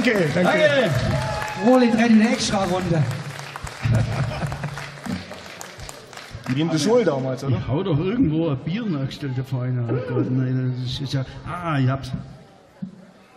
Danke, danke. Danke. Roland rennt in eine Extra-Runde. Wie in der Schule damals, oder? Ich hau doch irgendwo ein Bier nachgestellt, der Feiner. Oh Gott, nein, das ist ja. Ah, ich hab's.